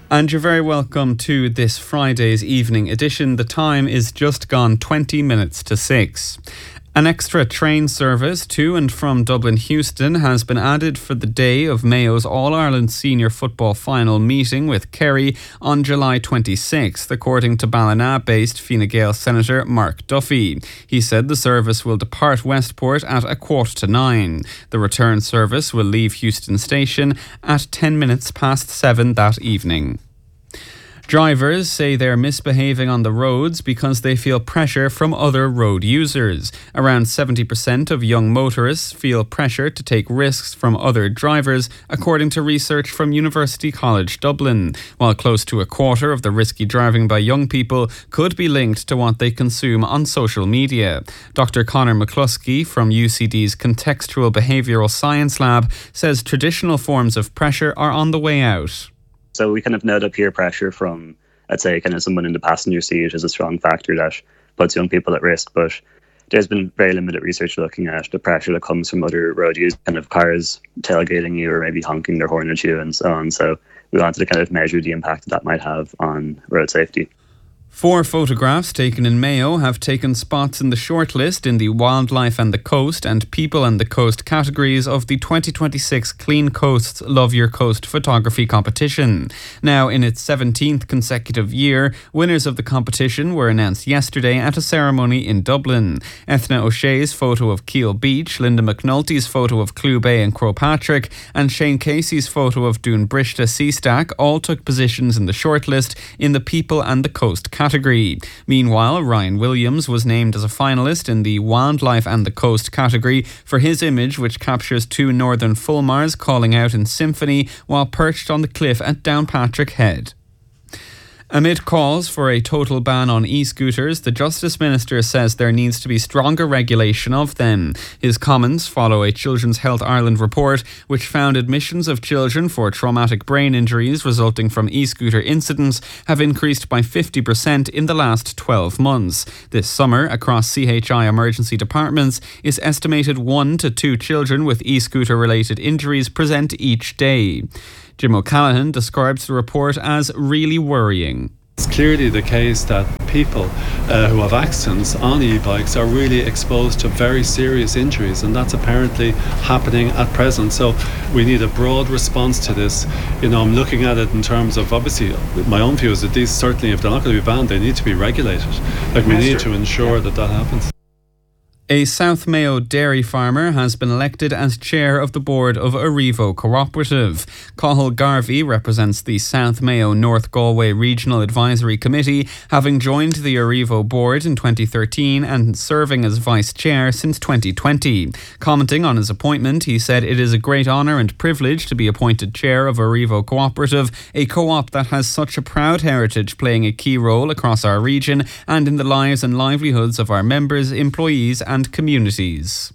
And you're very welcome to this Friday's evening edition. The time is just gone 20 minutes to 6. An extra train service to and from Dublin Heuston has been added for the day of Mayo's All-Ireland Senior Football Final meeting with Kerry on July 26th, according to Ballina-based Fine Gael Senator Mark Duffy. He said the service will depart Westport at 8:45. The return service will leave Heuston Station at 10 minutes past 7 that evening. Drivers say they're misbehaving on the roads because they feel pressure from other road users. Around 70% of young motorists feel pressure to take risks from other drivers, according to research from University College Dublin, while close to a quarter of the risky driving by young people could be linked to what they consume on social media. Dr. Conor McCluskey from UCD's Contextual Behavioural Science Lab says traditional forms of pressure are on the way out. So we kind of know that peer pressure from, let's say, kind of someone in the passenger seat is a strong factor that puts young people at risk. But there's been very limited research looking at the pressure that comes from other road users, kind of cars tailgating you or maybe honking their horn at you and so on. So we wanted to kind of measure the impact that might have on road safety. 4 photographs taken in Mayo have taken spots in the shortlist in the Wildlife and the Coast and People and the Coast categories of the 2026 Clean Coasts Love Your Coast photography competition. Now, in its 17th consecutive year, winners of the competition were announced yesterday at a ceremony in Dublin. Ethna O'Shea's photo of Keel Beach, Linda McNulty's photo of Clew Bay and Crowpatrick, and Shane Casey's photo of Dún Briste Seastack all took positions in the shortlist in the People and the Coast category. Meanwhile, Ryan Williams was named as a finalist in the Wildlife and the Coast category for his image, which captures 2 northern fulmars calling out in symphony while perched on the cliff at Downpatrick Head. Amid calls for a total ban on e-scooters, the Justice Minister says there needs to be stronger regulation of them. His comments follow a Children's Health Ireland report which found admissions of children for traumatic brain injuries resulting from e-scooter incidents have increased by 50% in the last 12 months. This summer, across CHI emergency departments, it's estimated 1 to 2 children with e-scooter related injuries present each day. Jim O'Callaghan describes the report as really worrying. It's clearly the case that people who have accidents on e-bikes are really exposed to very serious injuries, and that's apparently happening at present. So we need a broad response to this. I'm looking at it in terms of, obviously, my own view is that these, certainly if they're not going to be banned, they need to be regulated. We need to ensure that happens. A South Mayo dairy farmer has been elected as chair of the board of Arrivo Cooperative. Cathal Garvey represents the South Mayo North Galway Regional Advisory Committee, having joined the Arrivo board in 2013 and serving as vice chair since 2020. Commenting on his appointment, he said it is a great honour and privilege to be appointed chair of Arrivo Cooperative, a co-op that has such a proud heritage, playing a key role across our region and in the lives and livelihoods of our members, employees and communities.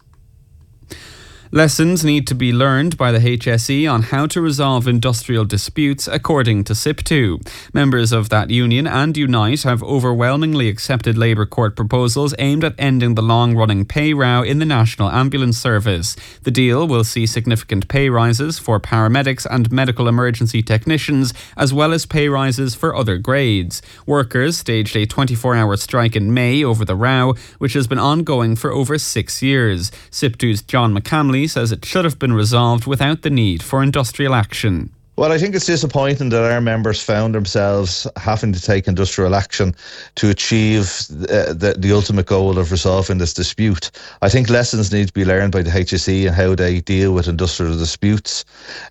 Lessons need to be learned by the HSE on how to resolve industrial disputes, according to SIPTU. Members of that union and Unite have overwhelmingly accepted Labour court proposals aimed at ending the long-running pay row in the National Ambulance Service. The deal will see significant pay rises for paramedics and medical emergency technicians, as well as pay rises for other grades. Workers staged a 24-hour strike in May over the row, which has been ongoing for over 6 years. SIPTU's John McCamley says it should have been resolved without the need for industrial action. Well, I think it's disappointing that our members found themselves having to take industrial action to achieve the ultimate goal of resolving this dispute. I think lessons need to be learned by the HSE and how they deal with industrial disputes,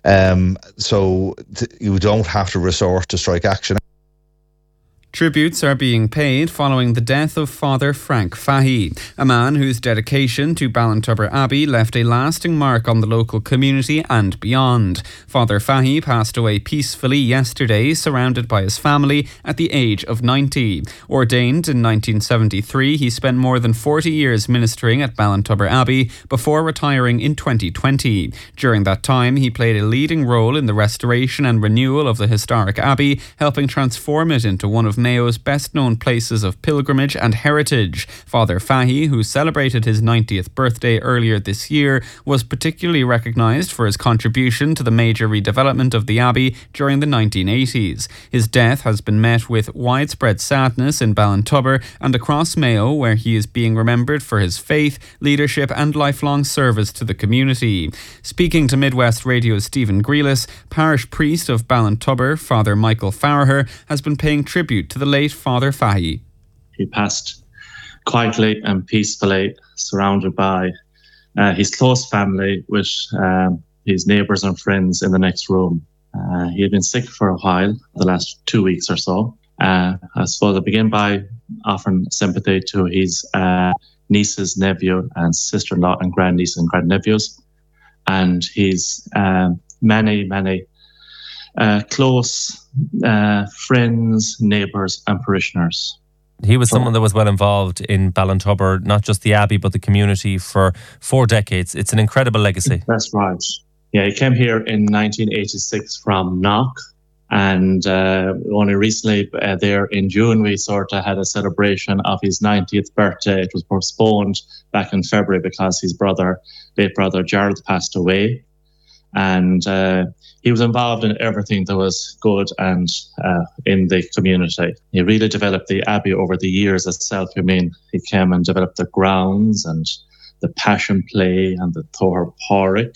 so you don't have to resort to strike action. Tributes are being paid following the death of Father Frank Fahey, a man whose dedication to Ballintubber Abbey left a lasting mark on the local community and beyond. Father Fahey passed away peacefully yesterday, surrounded by his family at the age of 90. Ordained in 1973, he spent more than 40 years ministering at Ballintubber Abbey before retiring in 2020. During that time, he played a leading role in the restoration and renewal of the historic abbey, helping transform it into one of Mayo's best-known places of pilgrimage and heritage. Father Fahey, who celebrated his 90th birthday earlier this year, was particularly recognised for his contribution to the major redevelopment of the Abbey during the 1980s. His death has been met with widespread sadness in Ballintubber and across Mayo, where he is being remembered for his faith, leadership and lifelong service to the community. Speaking to Midwest Radio's Stephen Grealis, parish priest of Ballintubber, Father Michael Farraher, has been paying tribute to the late Father Fahey. He passed quietly and peacefully, surrounded by his close family, with his neighbours and friends in the next room. He had been sick for a while, the last 2 weeks or so. I suppose I begin by offering sympathy to his nieces, nephew and sister-in-law and grandniece and grandnephews, and his many close friends, neighbours and parishioners. He was someone that was well involved in Ballintubber, not just the Abbey, but the community for 4 decades. It's an incredible legacy. That's right. Yeah, he came here in 1986 from Knock, and only recently there in June we sort of had a celebration of his 90th birthday. It was postponed back in February because his late brother Gerald passed away, and he was involved in everything that was good and in the community. He really developed the Abbey over the years itself. I mean, he came and developed the grounds and the Passion Play and the Thor Porrick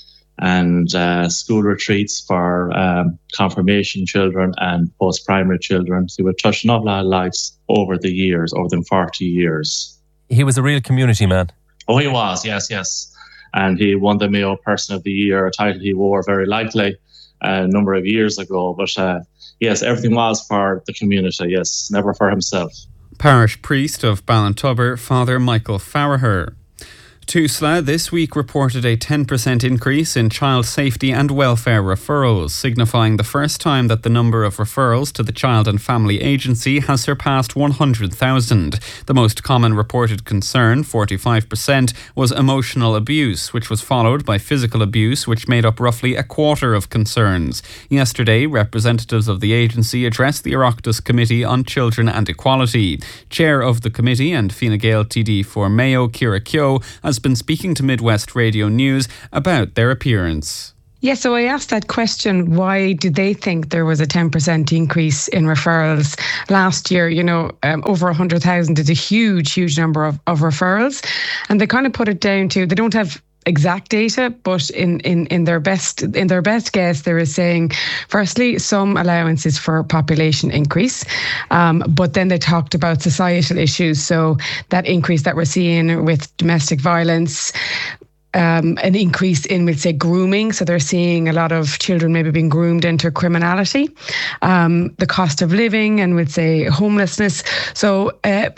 and school retreats for confirmation children and post-primary children. He would touch an awful lot of lives over the years, over the 40 years. He was a real community man. Oh, he was, yes. And he won the Mayo Person of the Year, a title he wore very lightly a number of years ago. But yes, everything was for the community, yes, never for himself. Parish priest of Ballintubber, Father Michael Farraher. TUSLA this week reported a 10% increase in child safety and welfare referrals, signifying the first time that the number of referrals to the Child and Family Agency has surpassed 100,000. The most common reported concern, 45%, was emotional abuse, which was followed by physical abuse, which made up roughly a quarter of concerns. Yesterday, representatives of the agency addressed the Oireachtas Committee on Children and Equality. Chair of the committee and Fine Gael TD for Mayo, Ciara Keogh, has been speaking to Midwest Radio News about their appearance. Yeah, so I asked that question, why do they think there was a 10% increase in referrals last year? You know, over 100,000 is a huge number of referrals. And they kind of put it down to, they don't have exact data, but in their best guess, they were saying, firstly, some allowances for population increase, but then they talked about societal issues. So that increase that we're seeing with domestic violence, an increase in, we'll say, grooming. So they're seeing a lot of children maybe being groomed into criminality, the cost of living, and we'll say homelessness. So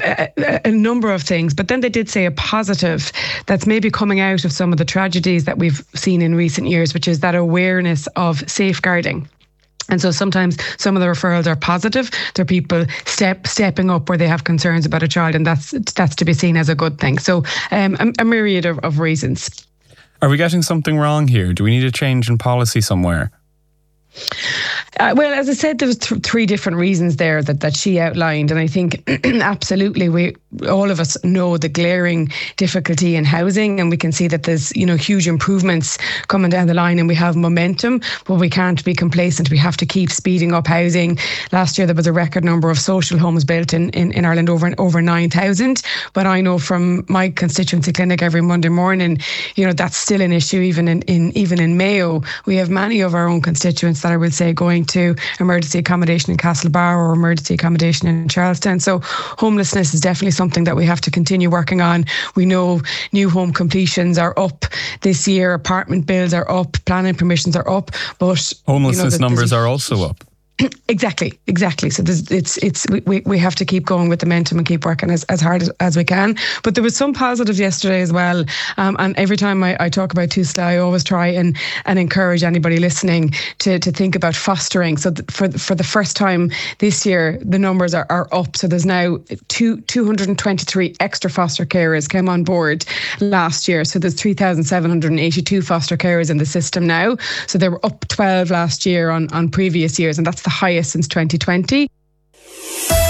a number of things. But then they did say a positive that's maybe coming out of some of the tragedies that we've seen in recent years, which is that awareness of safeguarding. And so sometimes some of the referrals are positive. They're people stepping up where they have concerns about a child, and that's to be seen as a good thing. So a myriad of reasons. Are we getting something wrong here? Do we need a change in policy somewhere? Well, as I said, there was 3 different reasons there that she outlined, and I think absolutely all of us know the glaring difficulty in housing, and we can see that there's huge improvements coming down the line, and we have momentum, but we can't be complacent. We have to keep speeding up housing. Last year there was a record number of social homes built in Ireland, over 9,000. But I know from my constituency clinic every Monday morning, that's still an issue. Even in Mayo, we have many of our own constituents that I would say going to emergency accommodation in Castlebar or emergency accommodation in Charlestown. So homelessness is definitely something that we have to continue working on. We know new home completions are up this year, apartment builds are up, planning permissions are up, but homelessness numbers are also up. Exactly. So we have to keep going with momentum and keep working as hard as we can. But there was some positives yesterday as well. And every time I talk about TUSLA, I always try and encourage anybody listening to think about fostering. So for the first time this year, the numbers are up. So there's now 223 extra foster carers came on board last year. So there's 3,782 foster carers in the system now. So they were up 12 last year on previous years, and that's the highest since 2020.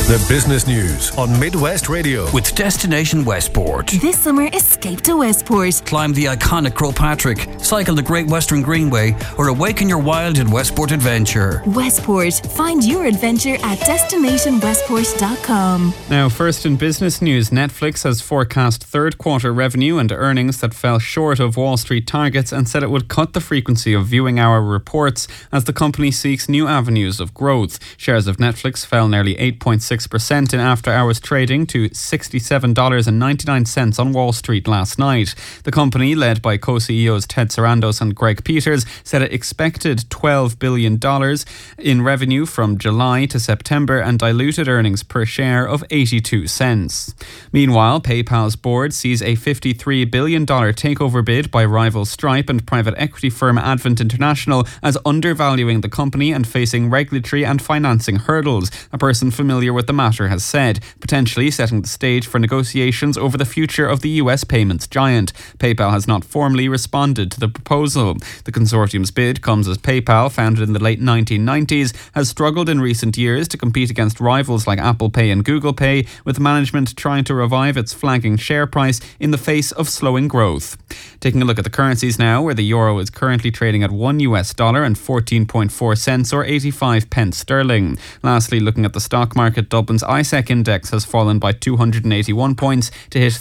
The business news on Midwest Radio. With Destination Westport. This summer, escape to Westport. Climb the iconic Croagh Patrick, cycle the Great Western Greenway, or awaken your wild in Westport Adventure. Westport. Find your adventure at destinationwestport.com. Now, first in business news, Netflix has forecast third quarter revenue and earnings that fell short of Wall Street targets and said it would cut the frequency of viewing hour reports as the company seeks new avenues of growth. Shares of Netflix fell nearly 8.6% in after-hours trading to $67.99 on Wall Street last night. The company, led by co-CEOs Ted Sarandos and Greg Peters, said it expected $12 billion in revenue from July to September and diluted earnings per share of 82 cents. Meanwhile, PayPal's board sees a $53 billion takeover bid by rival Stripe and private equity firm Advent International as undervaluing the company and facing regulatory and financing hurdles. A person familiar with the matter has said, potentially setting the stage for negotiations over the future of the US payments giant. PayPal has not formally responded to the proposal. The consortium's bid comes as PayPal, founded in the late 1990s, has struggled in recent years to compete against rivals like Apple Pay and Google Pay, with management trying to revive its flagging share price in the face of slowing growth. Taking a look at the currencies now, where the euro is currently trading at $1 and 14.4 cents or 85 pence sterling. Lastly, looking at the stock market, Dublin's ISEC index has fallen by 281 points to hit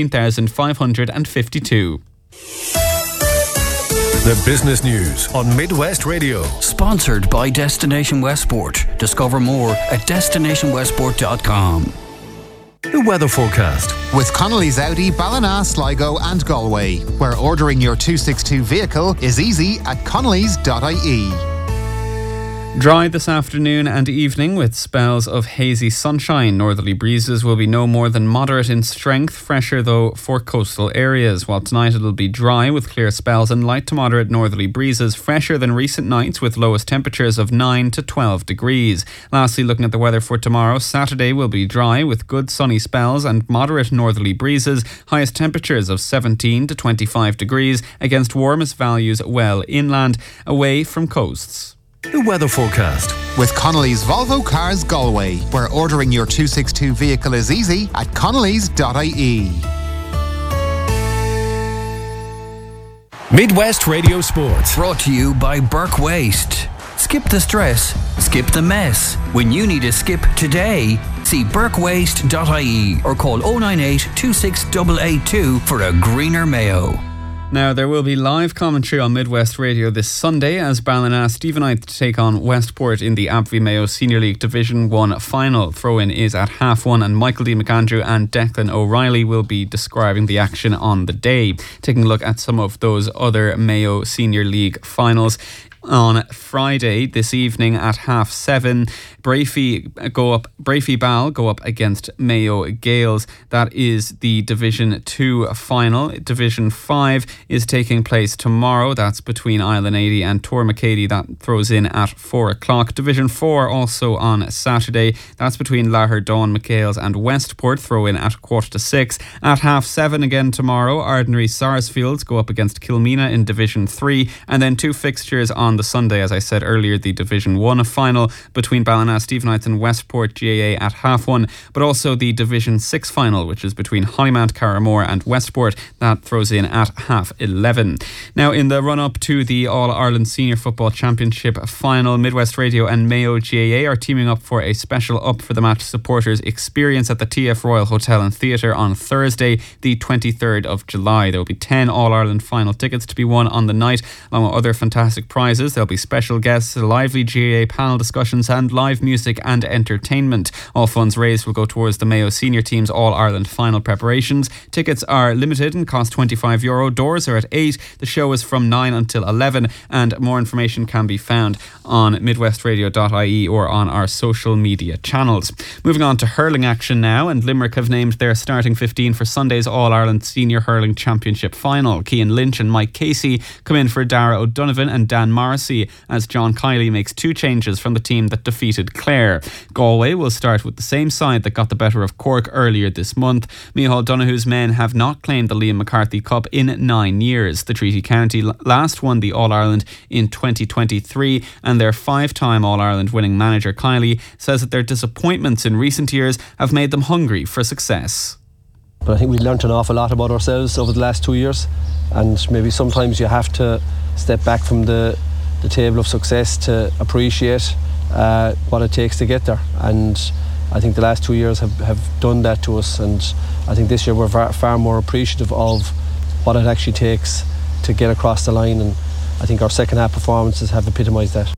13,552. The business news on Midwest Radio. Sponsored by Destination Westport. Discover more at destinationwestport.com. The weather forecast. With Connolly's Audi, Ballina, Sligo and Galway, where ordering your 262 vehicle is easy at connellys.ie. Dry this afternoon and evening with spells of hazy sunshine. Northerly breezes will be no more than moderate in strength, fresher though for coastal areas. While tonight it'll be dry with clear spells and light to moderate northerly breezes, fresher than recent nights with lowest temperatures of 9 to 12 degrees. Lastly, looking at the weather for tomorrow, Saturday will be dry with good sunny spells and moderate northerly breezes, highest temperatures of 17 to 25 degrees against warmest values well inland, away from coasts. The weather forecast. With Connolly's Volvo Cars Galway, where ordering your 262 vehicle is easy at connellys.ie. Midwest Radio Sports. Brought to you by Burke Waste. Skip the stress, skip the mess. When you need a skip today, see burkewaste.ie or call 098 26882 for a greener Mayo. Now, there will be live commentary on Midwest Radio this Sunday as Ballina Stevenite take on Westport in the Abbey Mayo Senior League Division 1 final. Throw-in is at 1:30 and Michael D. McAndrew and Declan O'Reilly will be describing the action on the day. Taking a look at some of those other Mayo Senior League finals. On Friday this evening at 7:30, Brafey Ball go up against Mayo Gales. That is the Division 2 final. Division 5 is taking place tomorrow. That's between Island 80 and Tormacady. That throws in at 4 o'clock. Division 4 also on Saturday. That's between Laherdon, McHales and Westport. Throw in at 5:45. At 7:30 again tomorrow, Ardnary Sarsfields go up against Kilmena in Division 3. And then two fixtures on the Sunday, as I said earlier, the Division 1 final between Ballina Stevenite and Westport GAA at 1:30, but also the Division 6 final, which is between Hollymount, Carramore and Westport. That throws in at 11:30. Now, in the run-up to the All-Ireland Senior Football Championship final, Midwest Radio and Mayo GAA are teaming up for a special Up for the Match supporters experience at the TF Royal Hotel and Theatre on Thursday, the 23rd of July. There will be 10 All-Ireland final tickets to be won on the night, along with other fantastic prizes. There'll be special guests, lively GAA panel discussions and live music and entertainment. All funds raised will go towards the Mayo senior team's All-Ireland final preparations. Tickets are limited and cost €25. Doors are at 8. The show is from 9 until 11 and more information can be found on midwestradio.ie or on our social media channels. Moving on to hurling action now, and Limerick have named their starting 15 for Sunday's All-Ireland Senior Hurling Championship final. Cian Lynch and Mike Casey come in for Dara O'Donovan and Dan Martin Morrissey as John Kiley makes 2 changes from the team that defeated Clare. Galway will start with the same side that got the better of Cork earlier this month. Micheál Donoghue's men have not claimed the Liam McCarthy Cup in 9 years. The Treaty County last won the All-Ireland in 2023, and their 5-time All-Ireland winning manager Kiley says that their disappointments in recent years have made them hungry for success. But I think we learnt an awful lot about ourselves over the last 2 years, and maybe sometimes you have to step back from the table of success to appreciate what it takes to get there. And I think the last 2 years have done that to us, and I think this year we're far more appreciative of what it actually takes to get across the line, and I think our second half performances have epitomised that.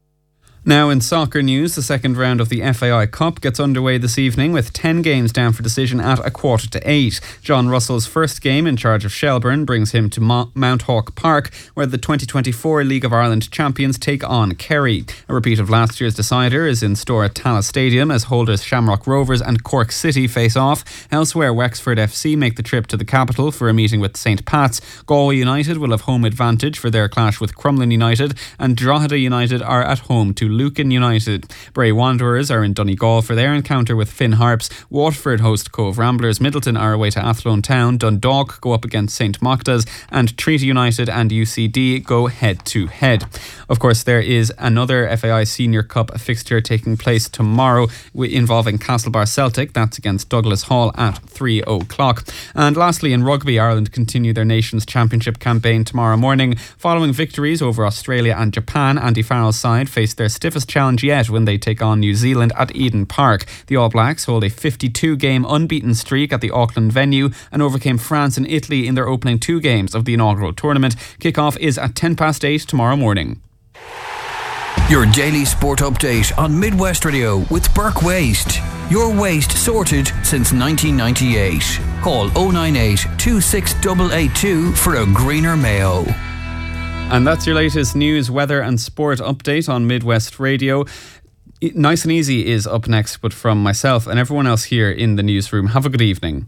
Now in soccer news, the second round of the FAI Cup gets underway this evening with 10 games down for decision at 7:15. John Russell's first game in charge of Shelbourne brings him to Mount Hawke Park, where the 2024 League of Ireland champions take on Kerry. A repeat of last year's decider is in store at Tallaght Stadium as holders Shamrock Rovers and Cork City face off. Elsewhere, Wexford FC make the trip to the capital for a meeting with St Pat's. Galway United will have home advantage for their clash with Crumlin United, and Drogheda United are at home to Lucan United. Bray Wanderers are in Donegal for their encounter with Finn Harps. Waterford host Cove Ramblers. Middleton are away to Athlone Town. Dundalk go up against St Machta's, and Treaty United and UCD go head to head. Of course, there is another FAI Senior Cup fixture taking place tomorrow involving Castlebar Celtic. That's against Douglas Hall at 3:00. And lastly, in rugby, Ireland continue their Nations Championship campaign tomorrow morning. Following victories over Australia and Japan, Andy Farrell's side face their stiffest challenge yet when they take on New Zealand at Eden Park. The All Blacks hold a 52-game unbeaten streak at the Auckland venue and overcame France and Italy in their opening 2 games of the inaugural tournament. Kick-off is at 8:10 tomorrow morning. Your daily sport update on Midwest Radio with Burke Waste. Your waste sorted since 1998. Call 098 26882 for a greener Mayo. And that's your latest news, weather and sport update on Midwest Radio. Nice and Easy is up next, but from myself and everyone else here in the newsroom, have a good evening.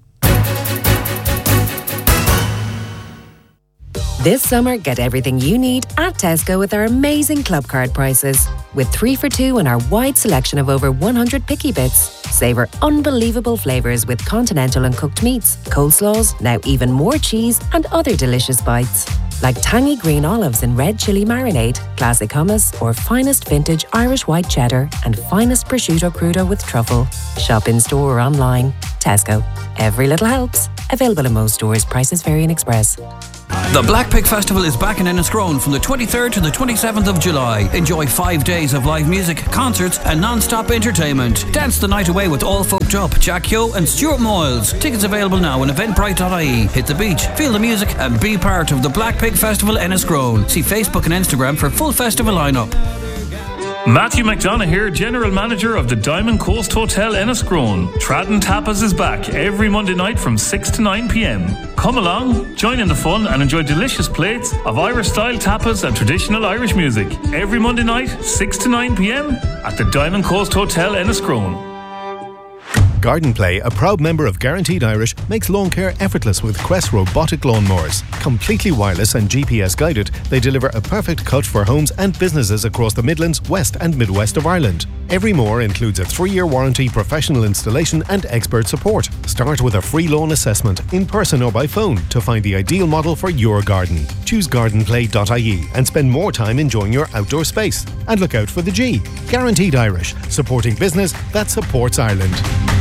This summer, get everything you need at Tesco with our amazing club card prices. With 3 for $2 and our wide selection of over 100 picky bits. Savour unbelievable flavours with continental and cooked meats, coleslaws, now even more cheese and other delicious bites. Like tangy green olives in red chilli marinade, classic hummus, or finest vintage Irish white cheddar and finest prosciutto crudo with truffle. Shop in store or online. Tesco. Every little helps. Available in most stores. Prices vary in Express. The Black Pig Festival is back in Enniscrone from the 23rd to the 27th of July. Enjoy 5 days of live music, concerts and non-stop entertainment. Dance the night away with All Folked Up, Jack Yo and Stuart Moyles. Tickets available now on eventbrite.ie. Hit the beach, feel the music and be part of the Black Pig Festival Enniscrone. See Facebook and Instagram for full festival lineup. Matthew McDonough here, General Manager of the Diamond Coast Hotel Enniscrone. Tradden Tapas is back every Monday night from 6 to 9 p.m. Come along, join in the fun and enjoy delicious plates of Irish-style tapas and traditional Irish music. Every Monday night, 6 to 9 p.m. at the Diamond Coast Hotel Enniscrone. Garden Play, a proud member of Guaranteed Irish, makes lawn care effortless with Quest robotic lawnmowers. Completely wireless and GPS guided, they deliver a perfect cut for homes and businesses across the Midlands, West and Midwest of Ireland. Every mower includes a 3-year warranty, professional installation and expert support. Start with a free lawn assessment, in person or by phone, to find the ideal model for your garden. Choose gardenplay.ie and spend more time enjoying your outdoor space. And look out for the G. Guaranteed Irish, supporting business that supports Ireland.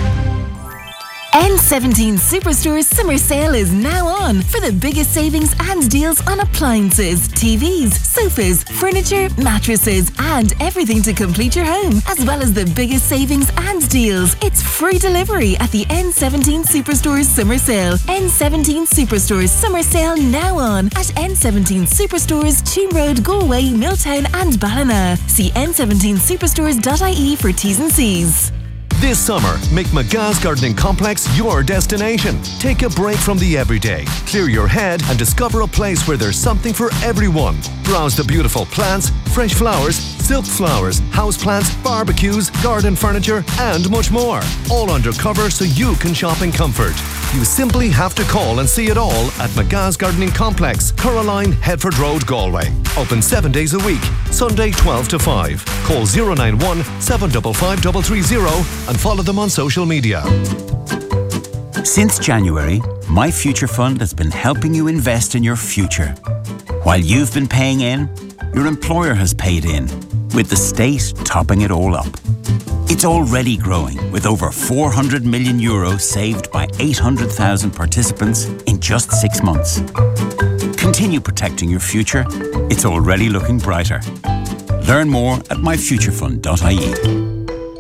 N17 Superstore's summer sale is now on for the biggest savings and deals on appliances, TVs, sofas, furniture, mattresses and everything to complete your home, as well as the biggest savings and deals. It's free delivery at the N17 Superstore's summer sale. N17 Superstore's summer sale now on at N17 Superstores, Tuam Road, Galway, Milltown and Ballina. See n17superstores.ie for T's and C's. This summer, make McGa's Gardening Complex your destination. Take a break from the everyday, clear your head and discover a place where there's something for everyone. Browse the beautiful plants, fresh flowers, silk flowers, houseplants, barbecues, garden furniture and much more. All under cover so you can shop in comfort. You simply have to call and see it all at McGa's Gardening Complex, Coraline, Headford Road, Galway. Open 7 days a week, Sunday 12 to 5. Call 091 755 330 and follow them on social media. Since January, My Future Fund has been helping you invest in your future. While you've been paying in, your employer has paid in, with the state topping it all up. It's already growing, with over €400 million saved by 800,000 participants in just 6 months. Continue protecting your future. It's already looking brighter. Learn more at myfuturefund.ie.